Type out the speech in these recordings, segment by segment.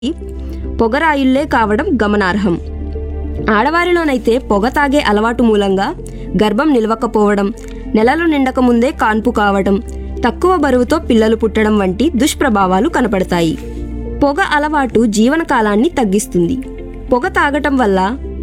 పొగరాయుళ్లే కావడం గమనార్హం. ఆడవారిలోనైతే పొగ తాగే అలవాటు మూలంగా గర్భం నిలవకపోవడం, నెలలు నిండక ముందే కాన్పు కావడం, తక్కువ బరువుతో పిల్లలు పుట్టడం వంటి దుష్ప్రభావాలు కనపడతాయి. పొగ అలవాటు జీవనకాలాన్ని తగ్గిస్తుంది. పొగ తాగటం వల్ల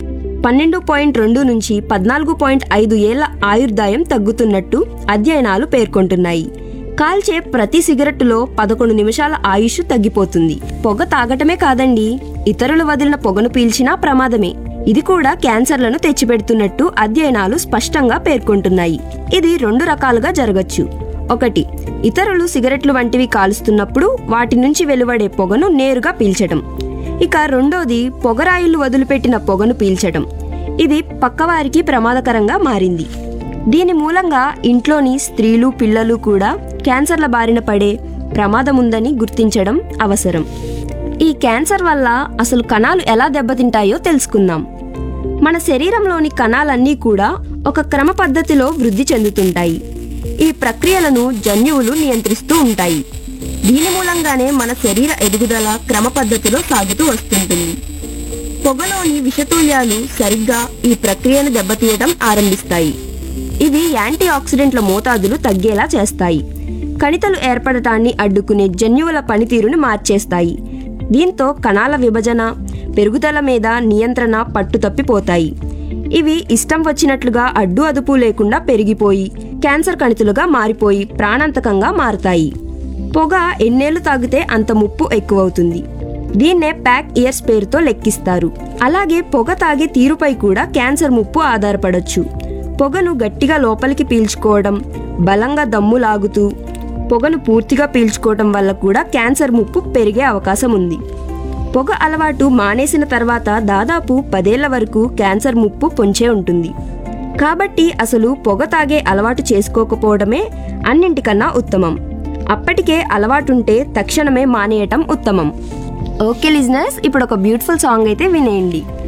12.2 నుంచి 14.5 ఏళ్ల ఆయుర్దాయం తగ్గుతున్నట్టు అధ్యయనాలు పేర్కొంటున్నాయి. కాల్చే ప్రతి సిగరెట్టులో 11 నిమిషాల ఆయుష్ తగ్గిపోతుంది. పొగ తాగటమే కాదండి, ఇతరులు వదిలిన పొగను పీల్చినా ప్రమాదమే. ఇది కూడా క్యాన్సర్లను తెచ్చిపెడుతున్నట్టు అధ్యయనాలు స్పష్టంగా పేర్కొంటున్నాయి. ఇది 2 రకాలుగా జరగచ్చు. 1. ఇతరులు సిగరెట్లు వంటివి కాలుస్తున్నప్పుడు వాటి నుంచి వెలువడే పొగను నేరుగా పీల్చడం. ఇక 2ది పొగరాయిలు వదిలిపెట్టిన పొగను పీల్చడం. ఇది పక్కవారికి ప్రమాదకరంగా మారింది. దీని మూలంగా ఇంట్లోని స్త్రీలు, పిల్లలు కూడా క్యాన్సర్ల బారిన పడే ప్రమాదముందని గుర్తించడం అవసరం. ఈ క్యాన్సర్ వల్ల అసలు కణాలు ఎలా దెబ్బతింటాయో తెలుసుకుందాం. మన శరీరంలోని కణాలన్నీ కూడా ఒక క్రమ పద్ధతిలో వృద్ధి చెందుతుంటాయి. ఈ ప్రక్రియలను జన్యువులు నియంత్రిస్తూ ఉంటాయి. దీని మూలంగానే మన శరీర ఎదుగుదల క్రమ పద్ధతిలో సాగుతూ వస్తుంటుంది. పొగలోని విషతుల్యాలు సరిగ్గా ఈ ప్రక్రియను దెబ్బతీయడం ఆరంభిస్తాయి. ఇవి యాంటీ ఆక్సిడెంట్ల మోతాదులు తగ్గేలా చేస్తాయి. కణితలు ఏర్పడటాన్ని అడ్డుకునే జన్యువుల పనితీరును మార్చేస్తాయి. దీంతో కణాల విభజన, పెరుగుదల మీద నియంత్రణ పట్టుతప్పిపోతాయి. ఇవి ఇష్టం వచ్చినట్లుగా అడ్డు అదుపు లేకుండా పెరిగిపోయి క్యాన్సర్ కణితులుగా మారిపోయి ప్రాణాంతకంగా మారతాయి. పొగ ఎన్నేళ్లు తాగితే అంత ముప్పు ఎక్కువవుతుంది. దీన్నే ప్యాక్ ఇయర్స్ పేరుతో లెక్కిస్తారు. అలాగే పొగ తాగే తీరుపై కూడా క్యాన్సర్ ముప్పు ఆధారపడొచ్చు. పొగను గట్టిగా లోపలికి పీల్చుకోవడం, బలంగా దమ్ము లాగుతూ పొగను పూర్తిగా పీల్చుకోవడం వల్ల కూడా క్యాన్సర్ ముప్పు పెరిగే అవకాశం ఉంది. పొగ అలవాటు మానేసిన తర్వాత దాదాపు 10 ఏళ్ల వరకు క్యాన్సర్ ముప్పు పొంచే ఉంటుంది. కాబట్టి అసలు పొగ తాగే అలవాటు చేసుకోకపోవడమే అన్నింటికన్నా ఉత్తమం. అప్పటికే అలవాటుంటే తక్షణమే మానేయటం ఉత్తమం. ఓకే లిజనర్స్, ఇప్పుడు ఒక బ్యూటిఫుల్ సాంగ్ అయితే వినేయండి.